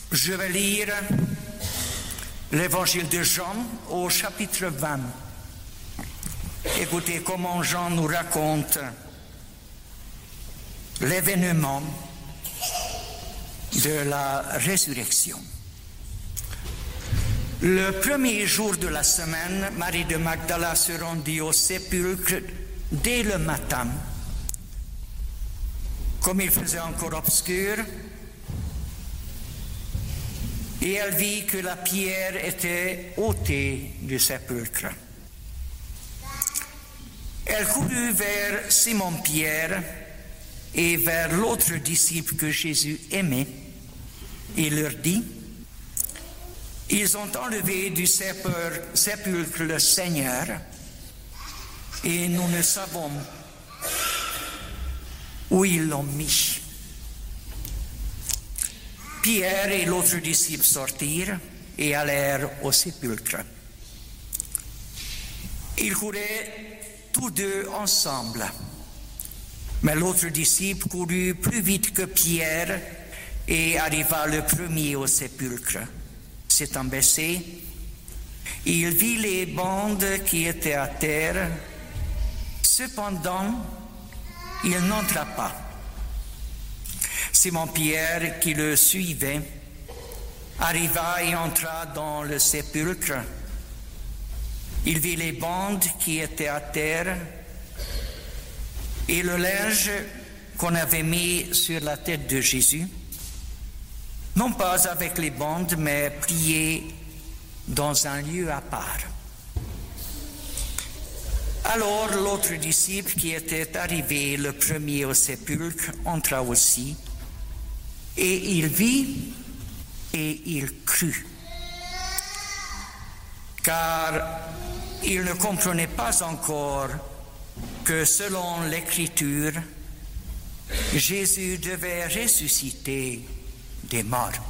Je vais lire l'évangile de Jean au chapitre 20. Écoutez comment Jean nous raconte l'événement de la résurrection. Le premier jour de la semaine, Marie de Magdala se rendit au sépulcre dès le matin. Comme il faisait encore obscur, et elle vit que la pierre était ôtée du sépulcre. Elle courut vers Simon-Pierre et vers l'autre disciple que Jésus aimait et leur dit: ils ont enlevé du sépulcre le Seigneur et nous ne savons où ils l'ont mis. Pierre et l'autre disciple sortirent et allèrent au sépulcre. Ils couraient tous deux ensemble, mais l'autre disciple courut plus vite que Pierre et arriva le premier au sépulcre. S'étant baissé, il vit les bandes qui étaient à terre. Cependant, il n'entra pas. Simon-Pierre, qui le suivait, arriva et entra dans le sépulcre. Il vit les bandes qui étaient à terre et le linge qu'on avait mis sur la tête de Jésus, non pas avec les bandes, mais plié dans un lieu à part. Alors l'autre disciple qui était arrivé le premier au sépulcre entra aussi, et il vit et il crut, car il ne comprenait pas encore que selon l'Écriture, Jésus devait ressusciter des morts.